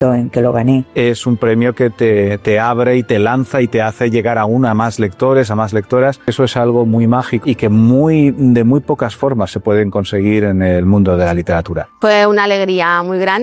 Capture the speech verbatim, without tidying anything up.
en que lo gané. Es un premio que te, te abre y te lanza y te hace llegar aún a más lectores, a más lectoras. Eso es algo muy mágico y que muy, de muy pocas formas se pueden conseguir en el mundo de la literatura. Fue una alegría muy grande.